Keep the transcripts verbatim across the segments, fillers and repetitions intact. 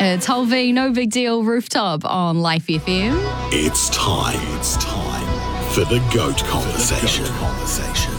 It's Holvey, No Big Deal, Rooftop on Life F M. It's time. It's time for the GOAT conversation. The GOAT conversation.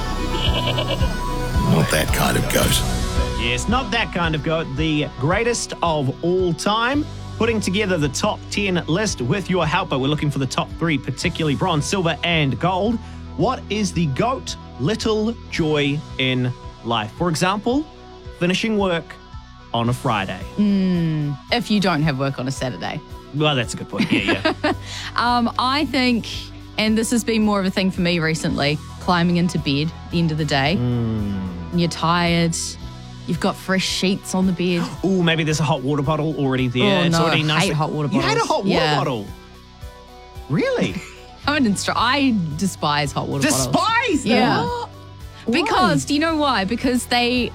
Not that kind of goat. Yes, not that kind of goat. The greatest of all time. Putting together the top ten list with your helper. We're looking for the top three, particularly bronze, silver, and gold. What is the GOAT little joy in life? For example, finishing work on a Friday. Mm, if you don't have work on a Saturday. Well, that's a good point. Yeah, yeah. um, I think, and this has been more of a thing for me recently, climbing into bed at the end of the day. Mm. And you're tired. You've got fresh sheets on the bed. Oh, maybe there's a hot water bottle already there. Oh, it's no, already I nice. hate hot water bottles. You hate a hot water yeah. bottle? Really? I'm an instru- I despise hot water bottles. Despise them? Yeah. Because, do you know why? Because they,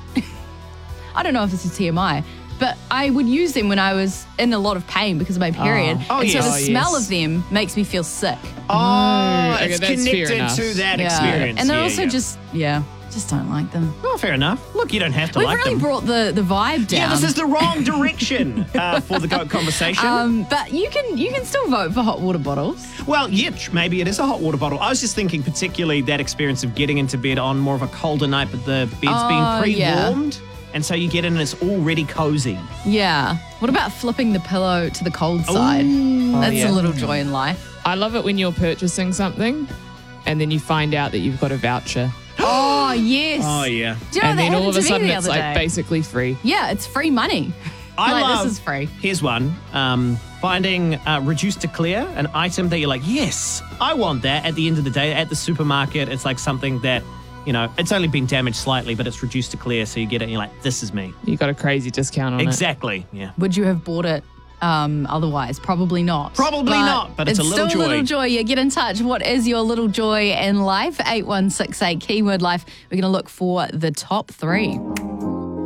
I don't know if this is T M I, but I would use them when I was in a lot of pain because of my period. Oh, and yes. so the Oh, smell yes. of them makes me feel sick. Oh, okay, it's that's fair connected enough. to that Yeah. experience. And they're Yeah, also yeah. just, yeah, just don't like them. Oh, fair enough. Look, you don't have to We've like really them. brought the, the vibe down. Yeah, this is the wrong direction uh, for the GOAT conversation. Um, but you can you can still vote for hot water bottles. Well, yeah, tr- maybe it is a hot water bottle. I was just thinking particularly that experience of getting into bed on more of a colder night, but the bed's Oh, been yeah. pre-warmed. And so you get in and it's already cozy. Yeah. What about flipping the pillow to the cold side? That's yeah. a little joy in life. I love it when you're purchasing something and then you find out that you've got a voucher. Oh, yes. Oh, yeah. Do you know and that then all happened of a to me sudden the it's other like day? basically free. Yeah, it's free money. I Like, love, this is free. Here's one. Um, finding uh, reduced to clear, an item that you're like, yes, I want that. At the end of the day, at the supermarket, it's like something that, you know, it's only been damaged slightly, but it's reduced to clear. So you get it and you're like, this is me. You got a crazy discount on it. Exactly. Yeah. Would you have bought it um, otherwise? Probably not. Probably not, but it's a little still joy. a little joy. Yeah, get in touch. What is your little joy in life? eight one six eight, keyword life. We're going to look for the top three.